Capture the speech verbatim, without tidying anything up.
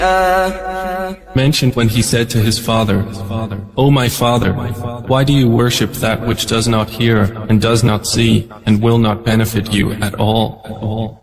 mentioned when he said to his father, "O my father, why do you worship that which does not hear and does not see and will not benefit you at all?"